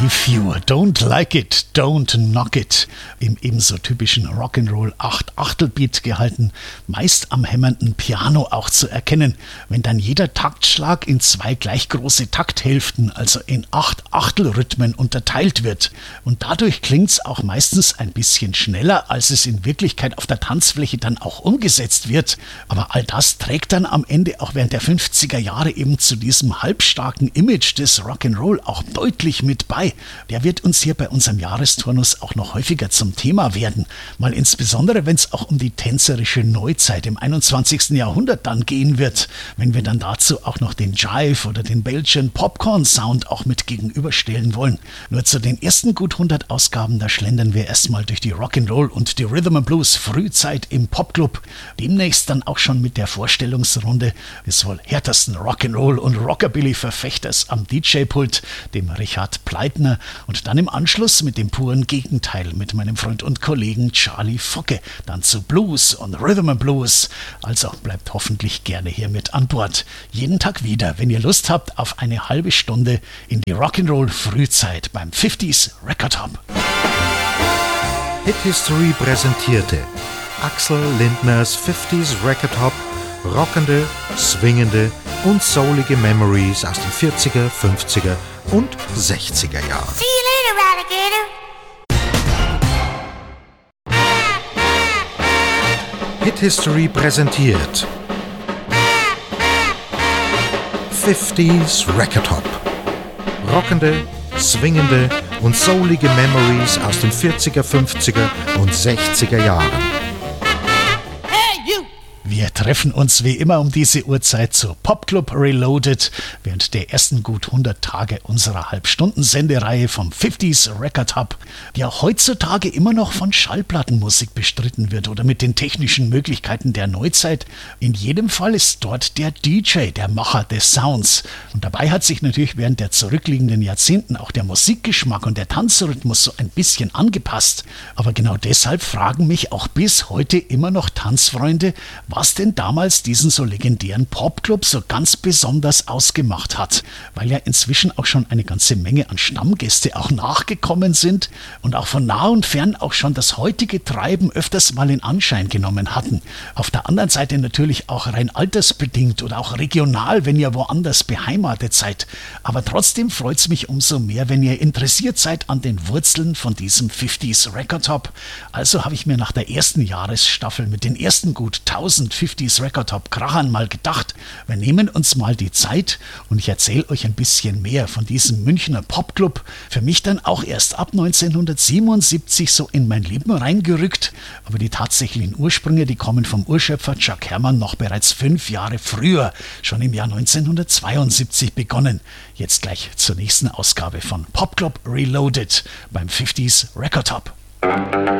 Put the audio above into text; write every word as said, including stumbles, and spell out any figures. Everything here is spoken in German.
If you don't like it, don't knock it. Im ebenso typischen Rock'n'Roll acht-Achtel-Beat gehalten, meist am hämmernden Piano auch zu erkennen, wenn dann jeder Taktschlag in zwei gleich große Takthälften, also in acht Achtelrhythmen unterteilt wird. Und dadurch klingt's auch meistens ein bisschen schneller, als es in Wirklichkeit auf der Tanzfläche dann auch umgesetzt wird. Aber all das trägt dann am Ende auch während der fünfziger Jahre eben zu diesem halbstarken Image des Rock'n'Roll auch deutlich mit bei. Der wird uns hier bei unserem Jahresturnus auch noch häufiger zum Thema werden. Mal insbesondere, wenn es auch um die tänzerische Neuzeit im einundzwanzigsten Jahrhundert dann gehen wird. Wenn wir dann dazu auch noch den Jive oder den Belgian Popcorn Sound auch mit gegenüberstellen wollen. Nur zu den ersten gut hundert Ausgaben, da schlendern wir erstmal durch die Rock'n'Roll und die Rhythm and Blues Frühzeit im Popclub. Demnächst dann auch schon mit der Vorstellungsrunde des wohl härtesten Rock'n'Roll und Rockabilly-Verfechters am D J-Pult, dem Richard Pleitner, und dann im Anschluss mit dem puren Gegenteil, mit meinem Freund und Kollegen Charlie Focke, dann zu Blues und Rhythm and Blues. Also bleibt hoffentlich gerne hier mit an Bord. Jeden Tag wieder, wenn ihr Lust habt, auf eine halbe Stunde in die Rock'n'Roll Frühzeit beim fünfziger Record Hop. Hit History präsentierte Axel Lindners fünfziger Record Hop, rockende, swingende und soulige Memories aus den vierziger, fünfziger und sechziger Jahren. See you later, Alligator. Hit History präsentiert fünfziger Record Hop. Rockende, swingende und soulige Memories aus den vierziger, fünfziger und sechziger Jahren. Wir treffen uns wie immer um diese Uhrzeit zur Popclub Reloaded während der ersten gut hundert Tage unserer Halbstunden-Sendereihe vom fünfziger Record Hub, die ja heutzutage immer noch von Schallplattenmusik bestritten wird oder mit den technischen Möglichkeiten der Neuzeit. In jedem Fall ist dort der D J, der Macher des Sounds. Und dabei hat sich natürlich während der zurückliegenden Jahrzehnten auch der Musikgeschmack und der Tanzrhythmus so ein bisschen angepasst. Aber genau deshalb fragen mich auch bis heute immer noch Tanzfreunde, was denn damals diesen so legendären Popclub so ganz besonders ausgemacht hat, weil ja inzwischen auch schon eine ganze Menge an Stammgäste auch nachgekommen sind und auch von nah und fern auch schon das heutige Treiben öfters mal in Anschein genommen hatten. Auf der anderen Seite natürlich auch rein altersbedingt oder auch regional, wenn ihr woanders beheimatet seid. Aber trotzdem freut es mich umso mehr, wenn ihr interessiert seid an den Wurzeln von diesem fünfziger Record Hop. Also habe ich mir nach der ersten Jahresstaffel mit den ersten gut tausend fünfziger Record Hop Krachern mal gedacht, wir nehmen uns mal die Zeit und ich erzähle euch ein bisschen mehr von diesem Münchner Popclub. Für mich dann auch erst ab neunzehnhundertsiebenundsiebzig so in mein Leben reingerückt, aber die tatsächlichen Ursprünge, die kommen vom Urschöpfer Chuck Herrmann noch bereits fünf Jahre früher, schon im Jahr neunzehnhundertzweiundsiebzig begonnen. Jetzt gleich zur nächsten Ausgabe von Popclub Reloaded beim fünfziger Record Hop.